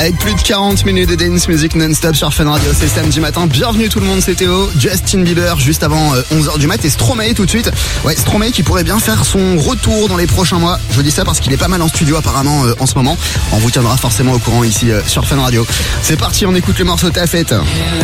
Avec plus de 40 minutes de dance music non-stop sur Fun Radio, c'est samedi matin. Bienvenue tout le monde, c'est Théo. Justin Bieber juste avant 11h du mat et Stromae tout de suite. Ouais, Stromae qui pourrait bien faire son retour dans les prochains mois. Je dis ça parce qu'il est pas mal en studio apparemment en ce moment. On vous tiendra forcément au courant ici sur Fun Radio. C'est parti, on écoute le morceau Ta Fête.